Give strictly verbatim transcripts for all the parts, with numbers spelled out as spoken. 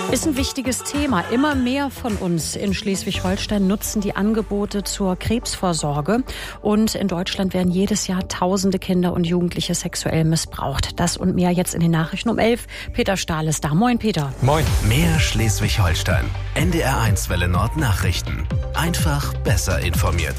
Ist ein wichtiges Thema. Immer mehr von uns in Schleswig-Holstein nutzen die Angebote zur Krebsvorsorge. Und in Deutschland werden jedes Jahr tausende Kinder und Jugendliche sexuell missbraucht. Das und mehr jetzt in den Nachrichten um elf. Peter Stahl ist da. Moin, Peter. Moin. Mehr Schleswig-Holstein. N D R eins Welle Nord Nachrichten. Einfach besser informiert.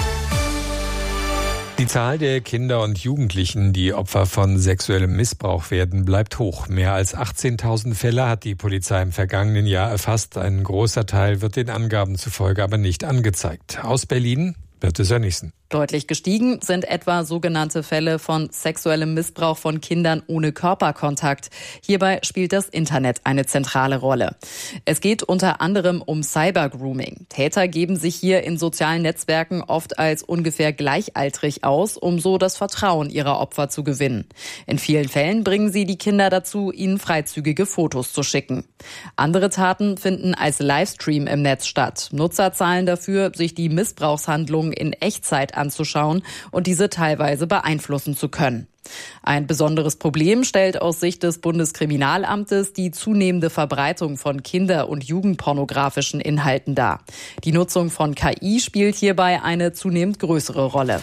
Die Zahl der Kinder und Jugendlichen, die Opfer von sexuellem Missbrauch werden, bleibt hoch. Mehr als achtzehntausend Fälle hat die Polizei im vergangenen Jahr erfasst. Ein großer Teil wird den Angaben zufolge aber nicht angezeigt. Aus Berlin, Birte Sönnigsen. Deutlich gestiegen sind etwa sogenannte Fälle von sexuellem Missbrauch von Kindern ohne Körperkontakt. Hierbei spielt das Internet eine zentrale Rolle. Es geht unter anderem um Cybergrooming. Täter geben sich hier in sozialen Netzwerken oft als ungefähr gleichaltrig aus, um so das Vertrauen ihrer Opfer zu gewinnen. In vielen Fällen bringen sie die Kinder dazu, ihnen freizügige Fotos zu schicken. Andere Taten finden als Livestream im Netz statt. Nutzer zahlen dafür, sich die Missbrauchshandlungen in Echtzeit anzuschauen und diese teilweise beeinflussen zu können. Ein besonderes Problem stellt aus Sicht des Bundeskriminalamtes die zunehmende Verbreitung von kinder- und jugendpornografischen Inhalten dar. Die Nutzung von K I spielt hierbei eine zunehmend größere Rolle.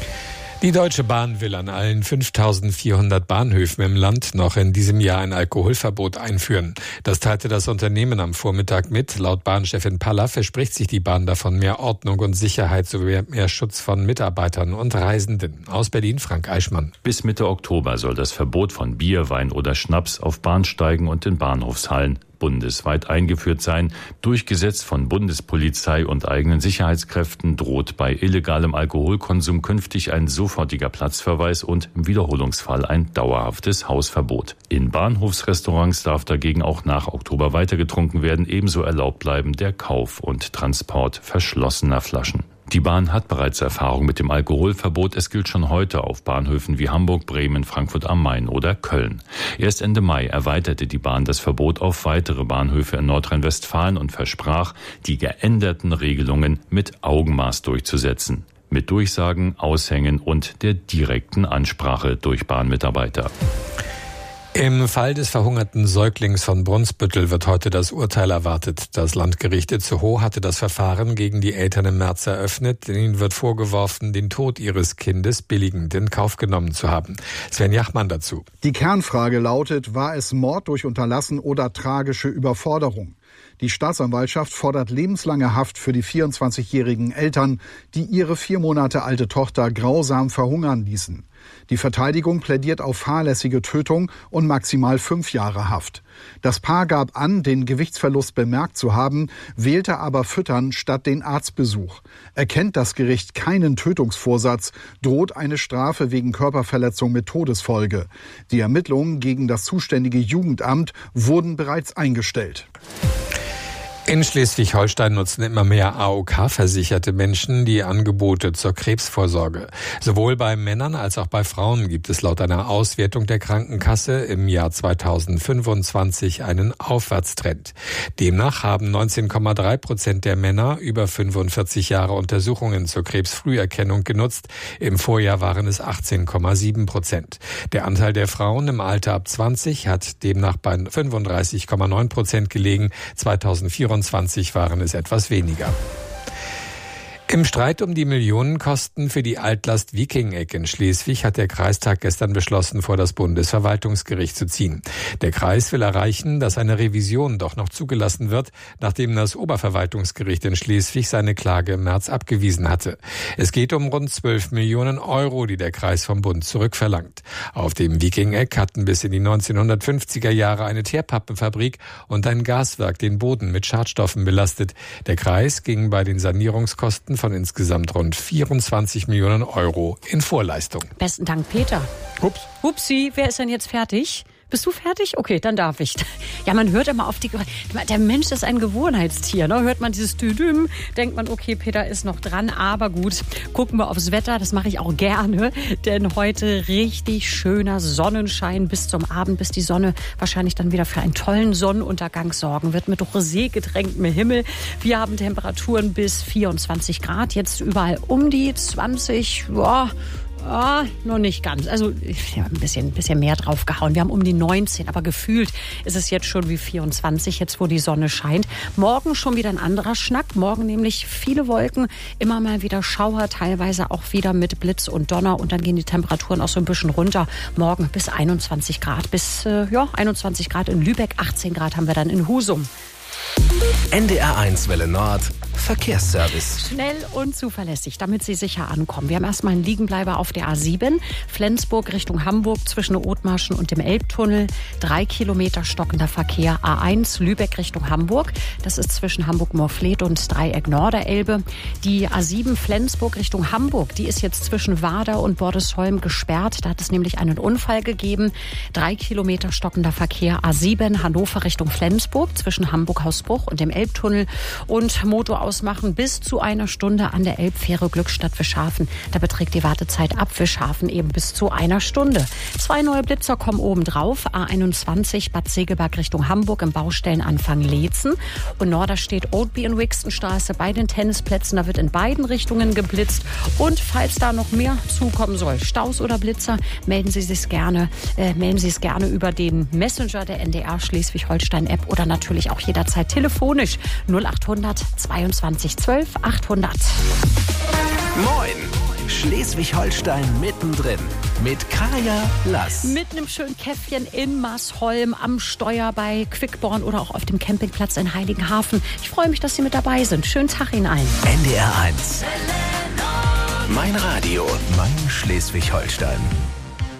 Die Deutsche Bahn will an allen fünftausendvierhundert Bahnhöfen im Land noch in diesem Jahr ein Alkoholverbot einführen. Das teilte das Unternehmen am Vormittag mit. Laut Bahnchefin Paller verspricht sich die Bahn davon mehr Ordnung und Sicherheit sowie mehr Schutz von Mitarbeitern und Reisenden. Aus Berlin Frank Eichmann. Bis Mitte Oktober soll das Verbot von Bier, Wein oder Schnaps auf Bahnsteigen und in Bahnhofshallen bundesweit eingeführt sein. Durchgesetzt von Bundespolizei und eigenen Sicherheitskräften droht bei illegalem Alkoholkonsum künftig ein sofortiger Platzverweis und im Wiederholungsfall ein dauerhaftes Hausverbot. In Bahnhofsrestaurants darf dagegen auch nach Oktober weiter getrunken werden. Ebenso erlaubt bleiben der Kauf und Transport verschlossener Flaschen. Die Bahn hat bereits Erfahrung mit dem Alkoholverbot. Es gilt schon heute auf Bahnhöfen wie Hamburg, Bremen, Frankfurt am Main oder Köln. Erst Ende Mai erweiterte die Bahn das Verbot auf weitere Bahnhöfe in Nordrhein-Westfalen und versprach, die geänderten Regelungen mit Augenmaß durchzusetzen. Mit Durchsagen, Aushängen und der direkten Ansprache durch Bahnmitarbeiter. Im Fall des verhungerten Säuglings von Brunsbüttel wird heute das Urteil erwartet. Das Landgericht Itzehoe hatte das Verfahren gegen die Eltern im März eröffnet. Ihnen wird vorgeworfen, den Tod ihres Kindes billigend in Kauf genommen zu haben. Sven Jachmann dazu. Die Kernfrage lautet, war es Mord durch Unterlassen oder tragische Überforderung? Die Staatsanwaltschaft fordert lebenslange Haft für die vierundzwanzigjährigen Eltern, die ihre vier Monate alte Tochter grausam verhungern ließen. Die Verteidigung plädiert auf fahrlässige Tötung und maximal fünf Jahre Haft. Das Paar gab an, den Gewichtsverlust bemerkt zu haben, wählte aber Füttern statt den Arztbesuch. Erkennt das Gericht keinen Tötungsvorsatz, droht eine Strafe wegen Körperverletzung mit Todesfolge. Die Ermittlungen gegen das zuständige Jugendamt wurden bereits eingestellt. In Schleswig-Holstein nutzen immer mehr A O K-versicherte Menschen die Angebote zur Krebsvorsorge. Sowohl bei Männern als auch bei Frauen gibt es laut einer Auswertung der Krankenkasse im Jahr zweitausendfünfundzwanzig einen Aufwärtstrend. Demnach haben neunzehn Komma drei Prozent der Männer über fünfundvierzig Jahre Untersuchungen zur Krebsfrüherkennung genutzt. Im Vorjahr waren es achtzehn Komma sieben Prozent. Der Anteil der Frauen im Alter ab zwanzig hat demnach bei fünfunddreißig Komma neun Prozent gelegen. zweitausendvierundzwanzig waren es etwas weniger. Im Streit um die Millionenkosten für die Altlast Wiking-Eck in Schleswig hat der Kreistag gestern beschlossen, vor das Bundesverwaltungsgericht zu ziehen. Der Kreis will erreichen, dass eine Revision doch noch zugelassen wird, nachdem das Oberverwaltungsgericht in Schleswig seine Klage im März abgewiesen hatte. Es geht um rund zwölf Millionen Euro, die der Kreis vom Bund zurückverlangt. Auf dem Wiking-Eck hatten bis in die neunzehnhundertfünfziger Jahre eine Teerpappenfabrik und ein Gaswerk den Boden mit Schadstoffen belastet. Der Kreis ging bei den Sanierungskosten von insgesamt rund vierundzwanzig Millionen Euro in Vorleistung. Besten Dank, Peter. Ups. Upsi, wer ist denn jetzt fertig? Bist du fertig? Okay, dann darf ich. Ja, man hört immer auf die... Der Mensch ist ein Gewohnheitstier. Ne? Hört man dieses Düdüm, denkt man, okay, Peter ist noch dran. Aber gut, gucken wir aufs Wetter. Das mache ich auch gerne. Denn heute richtig schöner Sonnenschein bis zum Abend, bis die Sonne wahrscheinlich dann wieder für einen tollen Sonnenuntergang sorgen wird. Mit Rosé getränktem Himmel. Wir haben Temperaturen bis vierundzwanzig Grad. Jetzt überall um die zwanzig, ja... Oh, noch nicht ganz. Also ja, ein bisschen, ein bisschen mehr drauf gehauen. Wir haben um die neunzehn, aber gefühlt ist es jetzt schon wie vierundzwanzig, jetzt wo die Sonne scheint. Morgen schon wieder ein anderer Schnack. Morgen nämlich viele Wolken, immer mal wieder Schauer, teilweise auch wieder mit Blitz und Donner. Und dann gehen die Temperaturen auch so ein bisschen runter. Morgen bis einundzwanzig Grad, bis äh, ja, einundzwanzig Grad in Lübeck, achtzehn Grad haben wir dann in Husum. N D R eins Welle Nord Verkehrsservice. Schnell und zuverlässig, damit Sie sicher ankommen. Wir haben erstmal einen Liegenbleiber auf der A sieben, Flensburg Richtung Hamburg zwischen Othmarschen und dem Elbtunnel. Drei Kilometer stockender Verkehr. A eins Lübeck Richtung Hamburg. Das ist zwischen Hamburg-Morfleet und Dreieck Norderelbe. Die A sieben Flensburg Richtung Hamburg, die ist jetzt zwischen Wader und Bordesholm gesperrt. Da hat es nämlich einen Unfall gegeben. Drei Kilometer stockender Verkehr. A sieben Hannover Richtung Flensburg zwischen Hamburg-Hausbruch und dem Elbtunnel. Und Motor ausmachen bis zu einer Stunde an der Elbfähre Glückstadt-Fischhafen. Da beträgt die Wartezeit ab Fischhafen eben bis zu einer Stunde. Zwei neue Blitzer kommen oben drauf. A einundzwanzig Bad Segeberg Richtung Hamburg im Baustellenanfang Leetzen. Und Norderstedt Oatby und Wixenstraße bei den Tennisplätzen. Da wird in beiden Richtungen geblitzt. Und falls da noch mehr zukommen soll, Staus oder Blitzer, melden Sie sich gerne, äh, melden Sie es gerne über den Messenger der N D R Schleswig-Holstein-App oder natürlich auch jederzeit telefonisch null achthundert zweiundzwanzig zwölf achthundert. Moin! Schleswig-Holstein mittendrin mit Kaya Lass. Mit einem schönen Käffchen in Marsholm am Steuer bei Quickborn oder auch auf dem Campingplatz in Heiligenhafen. Ich freue mich, dass Sie mit dabei sind. Schönen Tag Ihnen allen. N D R eins. Mein Radio, mein Schleswig-Holstein.